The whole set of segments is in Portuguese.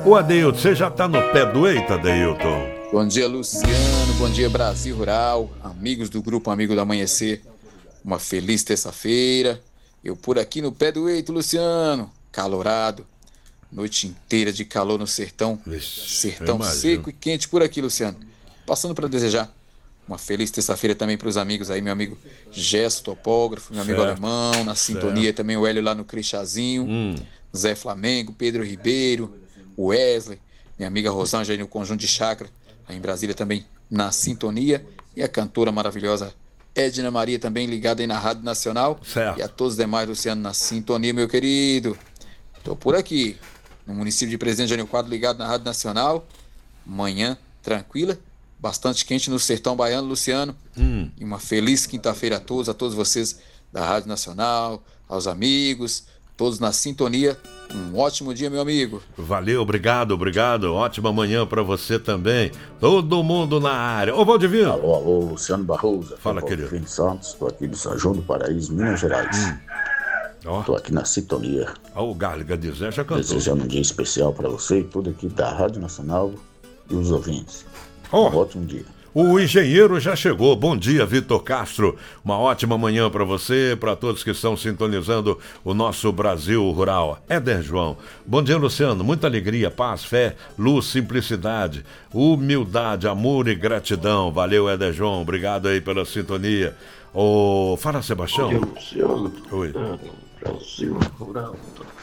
Ô Adeilton, você já tá no pé do eita, Adeilton? Bom dia, Luciano. Bom dia, Brasil Rural. Amigos do Grupo Amigo do Amanhecer. Uma feliz terça-feira. Eu por aqui no pé do eito, Luciano. Calorado. Noite inteira de calor no sertão. Vixe, Sertão seco e quente por aqui, Luciano. Passando para desejar uma feliz terça-feira também para os amigos aí. Meu amigo Gesso, topógrafo. Meu amigo Alemão. Na sintonia também o Hélio lá no Crixazinho. Zé Flamengo, Pedro Ribeiro. Wesley. Minha amiga Rosângela aí no Conjunto de Chácara. Aí em Brasília também na sintonia. E a cantora maravilhosa Edna Maria também ligada aí na Rádio Nacional. Certo. E a todos os demais, Luciano, na sintonia, meu querido. Tô por aqui, no município de Presidente Jânio Quadro, ligado na Rádio Nacional. Manhã tranquila, bastante quente no sertão baiano, Luciano. E uma feliz quinta-feira a todos vocês da Rádio Nacional, aos amigos, todos na sintonia. Um ótimo dia, meu amigo. Valeu, obrigado. Ótima manhã pra você também. Todo mundo na área. Ô, Valdivino. Alô, Luciano Barroso. Fala, querido. Vini Santos, estou aqui de São João do Paraíso, Minas Gerais. Estou aqui na sintonia. Ó, o Garliga de Zé já cantou. Desejando um dia especial para você e toda a equipe da Rádio Nacional e os ouvintes. Um ótimo dia. O engenheiro já chegou. Bom dia, Vitor Castro. Uma ótima manhã para você, para todos que estão sintonizando o nosso Brasil Rural. Éder João. Bom dia, Luciano. Muita alegria, paz, fé, luz, simplicidade, humildade, amor e gratidão. Valeu, Éder João. Obrigado aí pela sintonia. Fala, Sebastião. Bom dia, Luciano. Oi. Brasil Rural.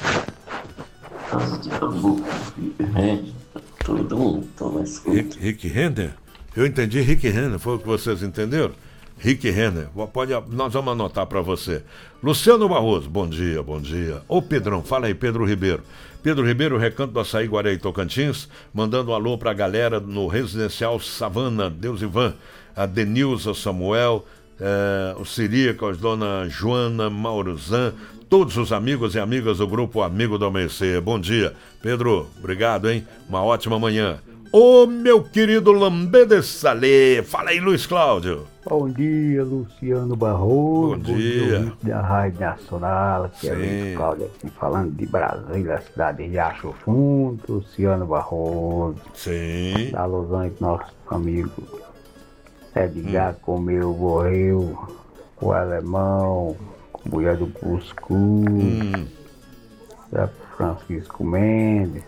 Casa de amor. Todo mundo tá na escuta. Rick Renner? Eu entendi Rick Renner, foi o que vocês entenderam? Rick Renner, nós vamos anotar para você. Luciano Barroso, bom dia. Ô Pedrão, fala aí, Pedro Ribeiro. Pedro Ribeiro, Recanto do Açaí, Guaré e Tocantins, mandando um alô pra galera no Residencial Savana, Deus Ivan, a Denilza Samuel, o Sirica, a dona Joana Mauruzan, todos os amigos e amigas do Grupo Amigo do Amanhecer. Bom dia. Pedro, obrigado, hein? Uma ótima manhã. Ô, meu querido Lambê de Salé. Fala aí, Luiz Cláudio. Bom dia, Luciano Barroso. Bom dia. Da Rádio Nacional, aqui é Luiz Cláudio aqui falando de Brasília, cidade de Riacho Fundo, Luciano Barroso. Sim. Da alusão aí pro nosso amigo Edgar comeu, morreu, o alemão, a mulher do Cuscuz, da Francisco Mendes.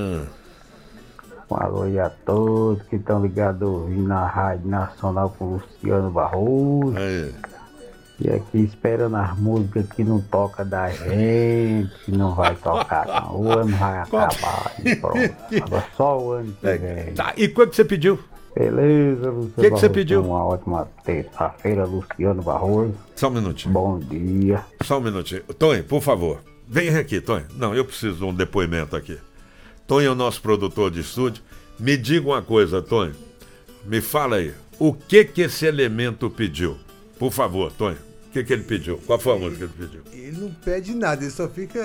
Um alô aí a todos que estão ligados ouvindo na Rádio Nacional com o Luciano Barroso. E aqui esperando as músicas que não toca da gente, que não vai tocar não. O ano vai acabar. Pronto. Agora só o ano que vem. Tá, e quanto você pediu? Beleza, Luciano. O que você pediu? Uma ótima terça-feira, Luciano Barroso. Só um minutinho. Bom dia. Só um minutinho. Tonho, por favor, vem aqui, Tonho. Não, eu preciso de um depoimento aqui. Tonho é o nosso produtor de estúdio. Me diga uma coisa, Tonho. Me fala aí. O que esse elemento pediu? Por favor, Tonho. O que ele pediu? Qual foi a música que ele pediu? Ele não pede nada, ele só fica...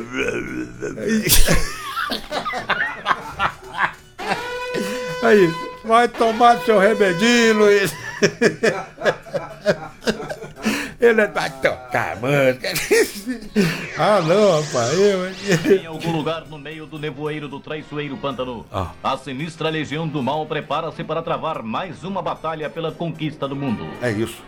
Aí, vai tomar seu remedinho, Luiz. Ele vai tocar música. Não, rapaz. Em algum lugar no meio do nevoeiro do traiçoeiro pântano, a sinistra legião do mal prepara-se para travar mais uma batalha pela conquista do mundo. É isso.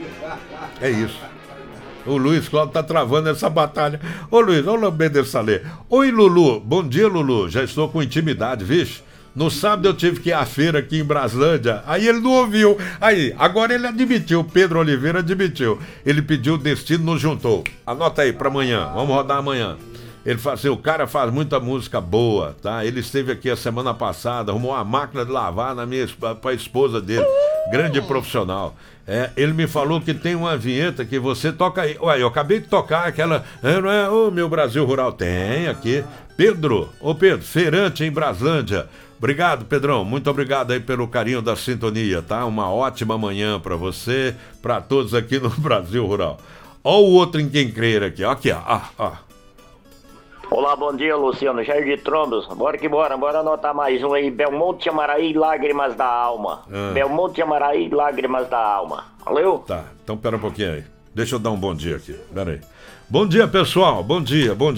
O Luiz Cláudio tá travando essa batalha. Ô Luiz, ô Lambê de Salé. Oi, Lulu. Bom dia, Lulu. Já estou com intimidade, vixe. No sábado eu tive que ir à feira aqui em Braslândia. Aí ele não ouviu. Aí, agora ele admitiu. Pedro Oliveira admitiu. Ele pediu o Destino, nos juntou. Anota aí pra amanhã. Vamos rodar amanhã. Ele fala assim, o cara faz muita música boa, tá? Ele esteve aqui a semana passada, arrumou uma máquina de lavar pra esposa dele. Grande profissional. Ele me falou que tem uma vinheta que você toca aí. Ué, eu acabei de tocar aquela... não é? Ô, meu Brasil Rural. Tem aqui. Pedro, feirante em Braslândia. Obrigado, Pedrão. Muito obrigado aí pelo carinho da sintonia, tá? Uma ótima manhã pra você, pra todos aqui no Brasil Rural. Ó o outro em quem crer aqui. Aqui, ó. Olá, bom dia, Luciano. Jair de Trombos. Bora que bora. Bora anotar mais um aí. Belmonte Amaraí, Lágrimas da Alma. Belmonte Amaraí, Lágrimas da Alma. Valeu? Tá, então pera um pouquinho aí. Deixa eu dar um bom dia aqui. Pera aí. Bom dia, pessoal. Bom dia.